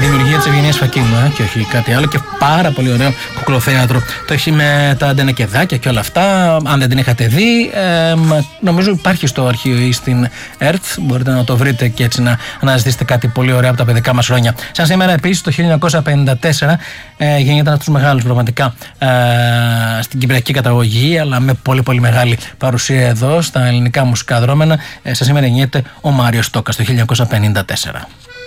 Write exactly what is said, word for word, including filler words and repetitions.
Δημιουργία της Ευγενίας Φακίνου, ε, και όχι κάτι άλλο. Και πάρα πολύ ωραίο κουκλοθέατρο. Το έχει με τα αντενεκεδάκια και όλα αυτά. Αν δεν την είχατε δει, ε, νομίζω υπάρχει στο αρχείο ή στην ΕΡΤ. Μπορείτε να το βρείτε και έτσι να αναζητήσετε κάτι πολύ ωραίο από τα παιδικά μας χρόνια. Σαν σήμερα, επίσης, το χίλια εννιακόσια πενήντα τέσσερα ε, γεννιέται ένας από τους μεγάλους πραγματικά ε, στην κυπριακή καταγωγή, αλλά με πολύ πολύ μεγάλη παρουσία εδώ στα ελληνικά μουσικά δρόμενα. Ε, σαν σήμερα γεννιέται ο Μάριος Τόκας το χίλια εννιακόσια πενήντα τέσσερα.